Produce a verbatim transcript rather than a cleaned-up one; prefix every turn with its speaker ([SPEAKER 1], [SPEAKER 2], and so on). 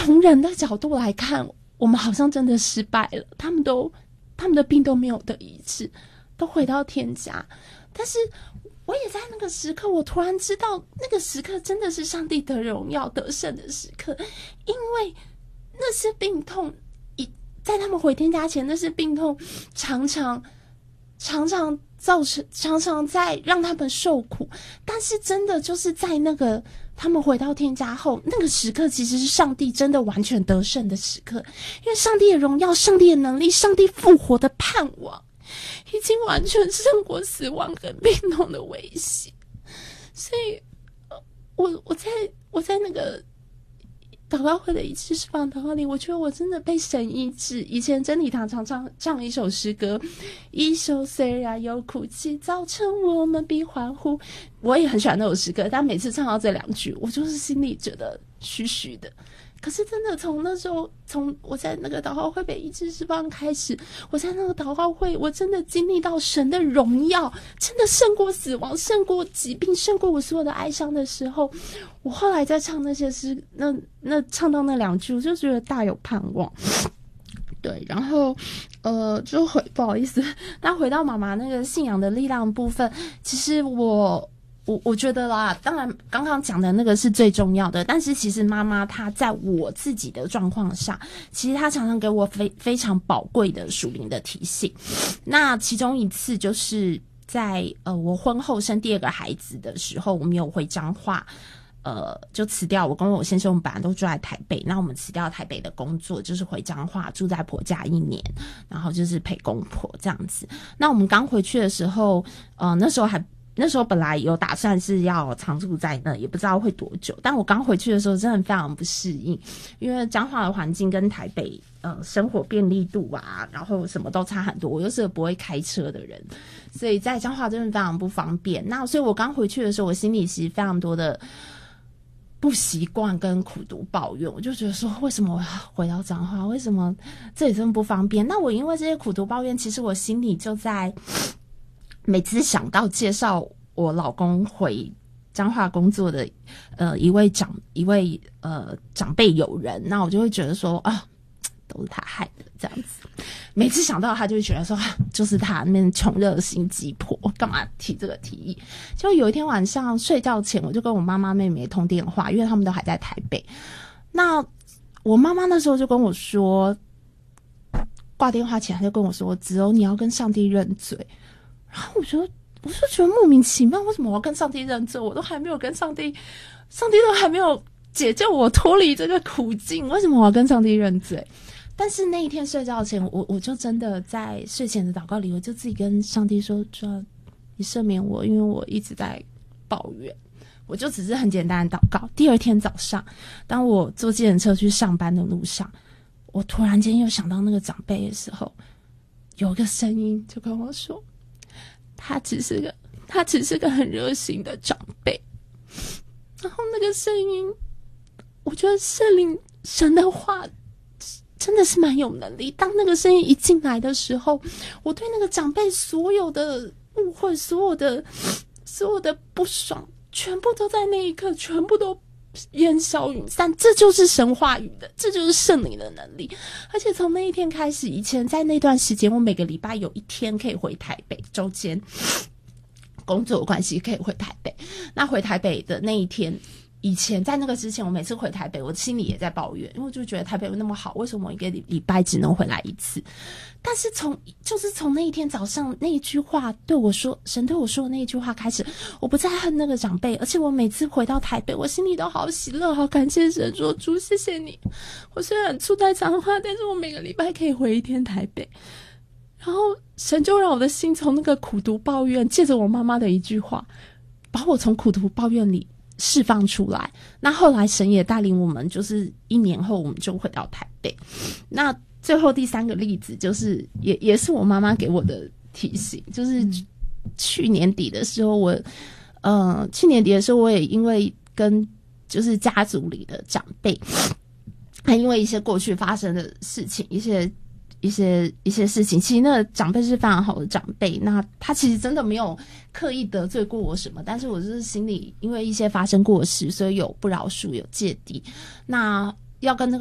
[SPEAKER 1] 从人的角度来看，我们好像真的失败了，他们都他们的病都没有得医治，都回到天家。但是我也在那个时刻，我突然知道那个时刻真的是上帝得荣耀得胜的时刻，因为那些病痛在他们回天家前，那些病痛常常常常造成常常在让他们受苦，但是真的就是在那个他们回到天家后，那个时刻其实是上帝真的完全得胜的时刻，因为上帝的荣耀，上帝的能力，上帝复活的盼望已经完全胜过死亡跟病痛的威胁。所以我我在我在那个祷告会的一次释放祷告里，我觉得我真的被神医治。以前真理堂常常唱一首诗歌，一首虽然有哭泣，早晨我们必欢呼。我也很喜欢那首诗歌，但每次唱到这两句，我就是心里觉得虚虚的。可是真的从那时候，从我在那个祷告会被医治释放开始，我在那个祷告会，我真的经历到神的荣耀，真的胜过死亡，胜过疾病，胜过我所有的哀伤的时候，我后来在唱那些诗，那那唱到那两句，我就觉得大有盼望。对，然后呃，就回不好意思，那回到妈妈那个信仰的力量部分，其实我。我我觉得啦，当然刚刚讲的那个是最重要的，但是其实妈妈她在我自己的状况下，其实她常常给我非非常宝贵的属灵的提醒。那其中一次就是在呃我婚后生第二个孩子的时候，我们有回彰化，呃就辞掉我跟我先生，我们本来都住在台北，那我们辞掉台北的工作，就是回彰化住在婆家一年，然后就是陪公婆这样子。那我们刚回去的时候，呃那时候还。那时候本来有打算是要常住在那，也不知道会多久。但我刚回去的时候，真的非常不适应，因为彰化的环境跟台北呃生活便利度啊，然后什么都差很多。我又是个不会开车的人，所以在彰化真的非常不方便。那所以我刚回去的时候，我心里其实非常多的不习惯跟苦毒抱怨，我就觉得说，为什么我要回到彰化？为什么这里这么不方便？那我因为这些苦毒抱怨，其实我心里就在。每次想到介绍我老公回彰化工作的呃一位长一位呃长辈友人，那我就会觉得说啊，都是他害的这样子。每次想到他就会觉得说，啊、就是他那边穷热心鸡婆，干嘛提这个提议？就有一天晚上睡觉前，我就跟我妈妈妹妹通电话，因为他们都还在台北。那我妈妈那时候就跟我说，挂电话前她就跟我说：“子欧，你要跟上帝认罪。”然后我觉得，我就觉得莫名其妙，为什么我要跟上帝认罪？我都还没有跟上帝，上帝都还没有解救我脱离这个苦境，为什么我要跟上帝认罪？但是那一天睡觉前，我我就真的在睡前的祷告里，我就自己跟上帝说：“说你赦免我，因为我一直在抱怨。”我就只是很简单的祷告。第二天早上，当我坐计程车去上班的路上，我突然间又想到那个长辈的时候，有个声音就跟我说。他只是个，他只是个很热心的长辈。然后那个声音，我觉得圣灵神的话真的是蛮有能力。当那个声音一进来的时候，我对那个长辈所有的误会，所有的所有的不爽，全部都在那一刻，全部都烟消云散。这就是神话语的，这就是圣灵的能力。而且从那一天开始，以前在那段时间，我每个礼拜有一天可以回台北，周间工作的关系可以回台北。那回台北的那一天，以前在那个之前，我每次回台北，我心里也在抱怨，因为我就觉得台北有那么好，为什么我一个礼拜只能回来一次？但是从就是从那一天早上那一句话对我说，神对我说的那一句话开始，我不再恨那个长辈，而且我每次回到台北，我心里都好喜乐，好感谢神，说主谢谢你。我虽然住在彰化，但是我每个礼拜可以回一天台北。然后神就让我的心从那个苦毒抱怨，借着我妈妈的一句话，把我从苦毒抱怨里释放出来。那后来神也带领我们，就是一年后我们就回到台北。那最后第三个例子就是也也是我妈妈给我的提醒，就是去年底的时候我呃去年底的时候我也因为跟就是家族里的长辈，还因为一些过去发生的事情，一些一些一些事情，其实那个长辈是非常好的长辈，那他其实真的没有刻意得罪过我什么，但是我就是心里因为一些发生过的事，所以有不饶恕，有芥蒂。那要跟那个